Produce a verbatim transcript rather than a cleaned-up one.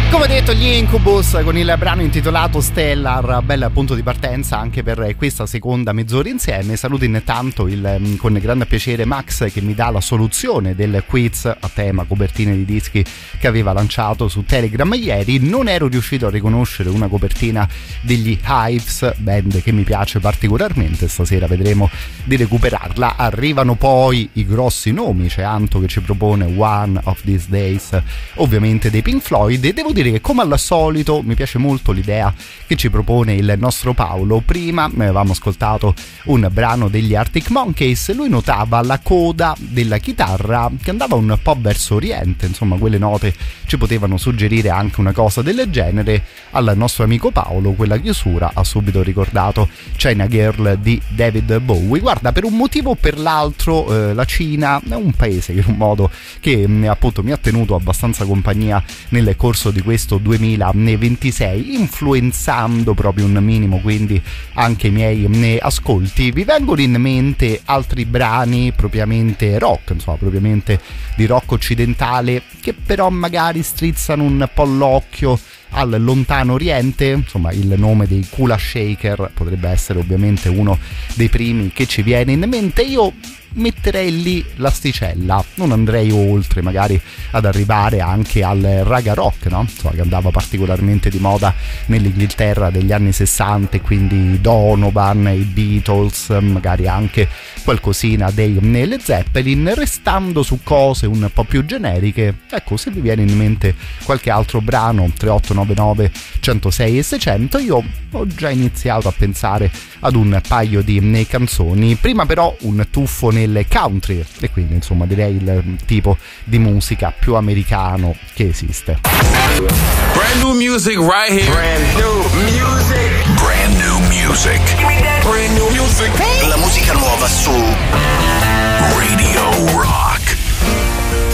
Come detto, gli Incubus con il brano intitolato Stellar, bel punto di partenza anche per questa seconda mezz'ora insieme. Saluto intanto il, con grande piacere Max, che mi dà la soluzione del quiz a tema copertine di dischi che aveva lanciato su Telegram ieri. Non ero riuscito a riconoscere una copertina degli Hives, band che mi piace particolarmente, stasera vedremo di recuperarla. Arrivano poi i grossi nomi, c'è Anto che ci propone One of These Days, ovviamente dei Pink Floyd, e devo dire che come al solito mi piace molto l'idea che ci propone il nostro Paolo. Prima avevamo ascoltato un brano degli Arctic Monkeys, lui notava la coda della chitarra che andava un po' verso oriente, insomma quelle note ci potevano suggerire anche una cosa del genere. Al nostro amico Paolo quella chiusura ha subito ricordato China Girl di David Bowie. Guarda, per un motivo o per l'altro eh, la Cina è un paese che in un modo che appunto mi ha tenuto abbastanza compagnia nel corso di questo duemilaventisei, influenzando proprio un minimo quindi anche i miei ascolti. Vi vengono in mente altri brani propriamente rock, insomma propriamente di rock occidentale, che però magari strizzano un po' l'occhio al lontano oriente? Insomma, il nome dei Kula Shaker potrebbe essere ovviamente uno dei primi che ci viene in mente. Io metterei lì l'asticella, non andrei oltre magari ad arrivare anche al raga rock, no? Insomma, che andava particolarmente di moda nell'Inghilterra degli anni sessanta, e quindi Donovan, i Beatles, magari anche qualcosina dei Led Zeppelin, restando su cose un po' più generiche. Ecco, se vi viene in mente qualche altro brano, tre otto nove nove uno zero sei e seicento. Io ho già iniziato a pensare ad un paio di canzoni, prima però un tuffo nelle country, e quindi insomma direi il tipo di musica più americano che esiste. Brand new music right here. Brand new music. Brand new music. Brand new music. La musica nuova su